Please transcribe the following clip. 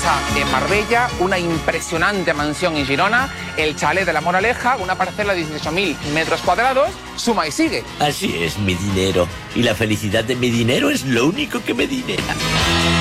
casa en Marbella, una impresionante mansión en Girona, el chalet de La Moraleja, una parcela de 18.000 metros cuadrados, suma y sigue. Así es, mi dinero. Y la felicidad de mi dinero es lo único que me dinera.